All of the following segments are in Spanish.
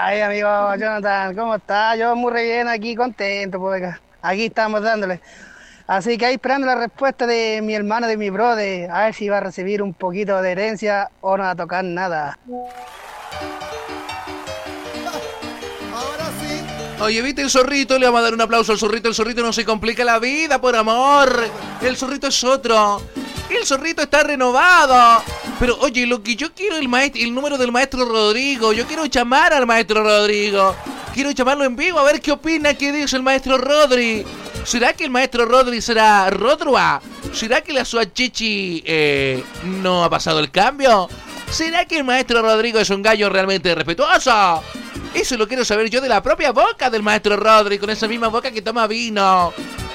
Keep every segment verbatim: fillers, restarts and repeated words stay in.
Ay, amigo Jonathan, ¿cómo está? Yo muy re bien aquí, contento, pues acá. Aquí estamos dándole. Así que ahí esperando la respuesta de mi hermano, de mi brother, a ver si va a recibir un poquito de herencia o no va a tocar nada. Ahora sí. Oye, ¿viste el zorrito? Le vamos a dar un aplauso al zorrito. El zorrito no se complica la vida, por amor. El zorrito es otro. El zorrito está renovado. Pero, oye, lo que yo quiero es el, maest- el número del maestro Rodrigo. Yo quiero llamar al maestro Rodrigo. Quiero llamarlo en vivo a ver qué opina, qué dice el maestro Rodri. ¿Será que el maestro Rodri será Rodrua? ¿Será que la Suachichi eh, no ha pasado el cambio? ¿Será que el maestro Rodrigo es un gallo realmente respetuoso? Eso lo quiero saber yo de la propia boca del maestro Rodri, con esa misma boca que toma vino.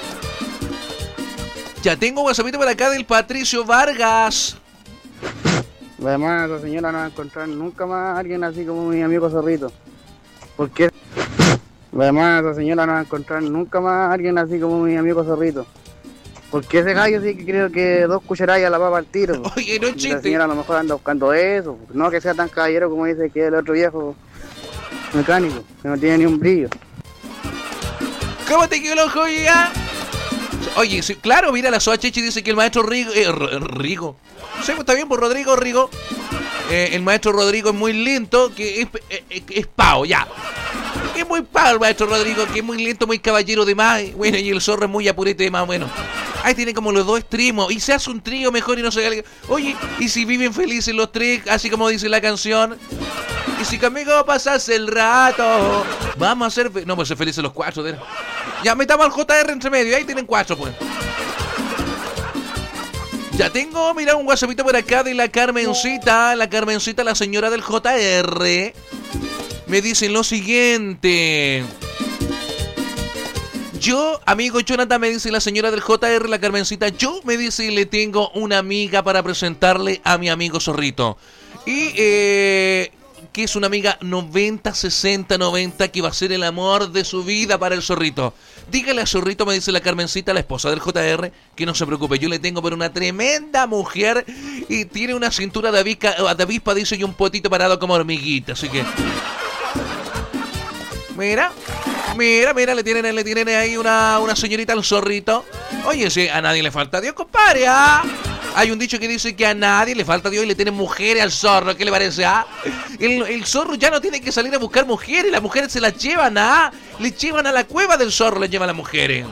Ya tengo un WhatsAppito por acá del Patricio Vargas. Además, esa señora no va a encontrar nunca más a alguien así como mi amigo Zorrito. ¿Por qué? Además, esa señora no va a encontrar nunca más a alguien así como mi amigo Zorrito. Porque ese gallo sí que creo que dos cucharadas la va a partir. Oye, no Y la chiste. señora a lo mejor anda buscando eso. No que sea tan caballero como dice que el otro viejo mecánico, que no tiene ni un brillo. ¿Cómo te quedó el ojo, ya? Oye, sí, claro, mira, la Soachechi dice que el maestro Rigo... Eh, R- Rigo. Sí, pues está bien, por Rodrigo Rigo. Eh, el maestro Rodrigo es muy lento, que es, eh, eh, es pavo, ya. Es muy pavo el maestro Rodrigo, que es muy lento, muy caballero de más. Bueno, y el zorro es muy apurete de más, bueno. Ahí tiene como los dos extremos. Y se hace un trío mejor y no se... Oye, ¿y si viven felices los tres, así como dice la canción? Y si conmigo pasas el rato, vamos a ser... fe- No, pues ser felices los cuatro. De... Ya metamos al J R entre medio, ahí tienen cuatro, pues. Ya tengo, mira, un WhatsAppito por acá de la Carmencita. La Carmencita, la señora del J R. Me dicen lo siguiente. Yo, amigo Jonathan, me dice la señora del J R, la Carmencita. Yo, me dice, le tengo una amiga para presentarle a mi amigo Zorrito. Y, eh... que es una amiga noventa, sesenta, noventa, que va a ser el amor de su vida para el Zorrito. Dígale a Zorrito, me dice la Carmencita, la esposa del J R, que no se preocupe. Yo le tengo por una tremenda mujer y tiene una cintura de avispa, de avispa, dice, y un potito parado como hormiguita. Así que... Mira, mira, mira, le tienen, le tienen ahí una, una señorita al Zorrito. Oye, sí, a nadie le falta Dios, compadre, ¿ah? Hay un dicho que dice que a nadie le falta Dios y le tienen mujeres al zorro. ¿Qué le parece, ah? El, el zorro ya no tiene que salir a buscar mujeres. Las mujeres se las llevan, ah. Le llevan a la cueva del zorro, le llevan las mujeres.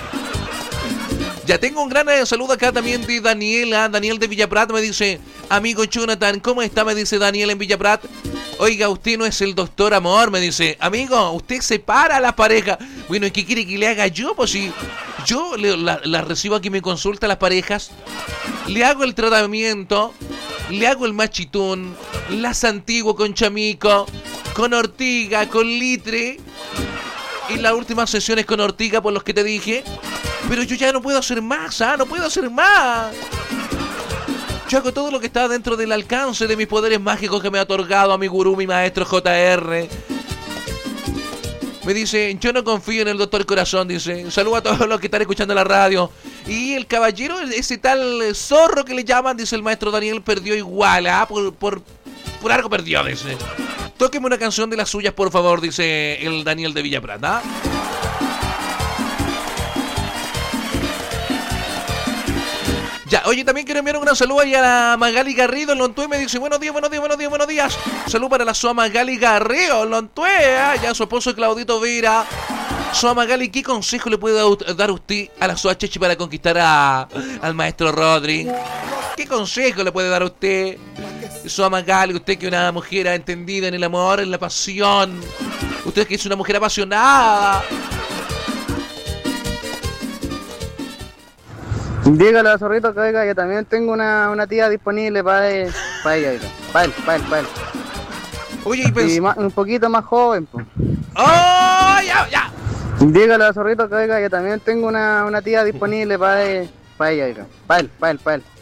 Ya tengo un gran eh, saludo acá también de Daniela. Daniel de Villaprat me dice: amigo Jonathan, ¿cómo está? Me dice Daniel en Villaprat. Oiga, usted no es el doctor amor, me dice. Amigo, usted separa a la pareja. Bueno, ¿y qué quiere que le haga yo? Pues si yo le, la, la recibo aquí, me consulta a las parejas, le hago el tratamiento, le hago el machitún, las antiguo con chamico, con ortiga, con litre, y las últimas sesiones con ortiga por los que te dije. Pero yo ya no puedo hacer más, ¿ah? No puedo hacer más. Yo hago todo lo que está dentro del alcance de mis poderes mágicos que me ha otorgado a mi gurú, mi maestro J R. Me dice: yo no confío en el doctor Corazón, dice. Saludo a todos los que están escuchando la radio. Y el caballero, ese tal zorro que le llaman, dice el maestro Daniel, perdió igual, ¿ah? Por, por, por algo perdió, dice. Tóqueme una canción de las suyas, por favor, dice el Daniel de Villaprat, ¿ah? Ya, oye, también quiero enviar un gran saludo ahí a la Magali Garrido en Lontué. Me dice: buenos días, buenos días, buenos días, buenos días. Salud para la Soa Magali Garrido en Lontué, ¿eh? Ya su esposo Claudito Vera. Soa Magali, ¿qué consejo le puede dar usted a la Soa Chechi para conquistar a, al maestro Rodri? ¿Qué consejo le puede dar a usted? Soa Magali, usted que es una mujer entendida en el amor, en la pasión. Usted que es una mujer apasionada. Dígale a Zorrito que oiga, yo también tengo una, una tía disponible para él, para ella, oiga. Para él, para él, para él. Oye, y pens- Y más- un poquito más joven, pues. ¡Oh! ¡Ya, ya! Dígale a Zorrito que oiga, yo también tengo una, una tía disponible para él, para ella, oiga. Para él, para él, para él.